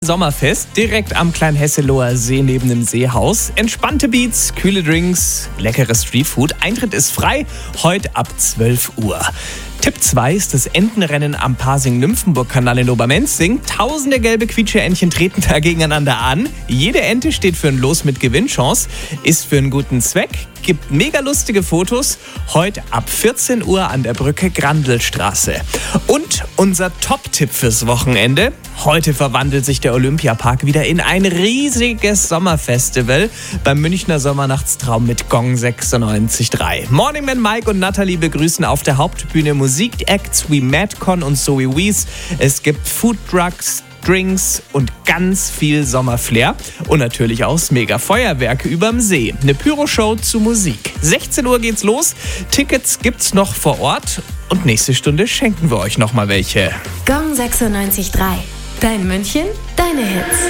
Sommerfest direkt am Kleinhesseloher See neben dem Seehaus. Entspannte Beats, kühle Drinks, leckeres Streetfood. Eintritt ist frei, heute ab 12 Uhr. Tipp 2 ist das Entenrennen am Pasing-Nymphenburg-Kanal in Obermenzing. Tausende gelbe Quietscheentchen treten da gegeneinander an. Jede Ente steht für ein Los mit Gewinnchance, ist für einen guten Zweck, gibt mega lustige Fotos. Heute ab 14 Uhr an der Brücke Grandelstraße. Und unser Top-Tipp fürs Wochenende. Heute verwandelt sich der Olympiapark wieder in ein riesiges Sommerfestival beim Münchner Sommernachtstraum mit Gong 96.3. Morning Man Mike und Natalie begrüßen auf der Hauptbühne Musikacts wie Madcon und Zoe Wees. Es gibt Food Trucks, Drinks und ganz viel Sommerflair. Und natürlich auch das Mega-Feuerwerk überm See. Eine Pyro-Show zu Musik. 16 Uhr geht's los. Tickets gibt's noch vor Ort. Und nächste Stunde schenken wir euch noch mal welche. Gong 96.3. Dein München, deine Hits.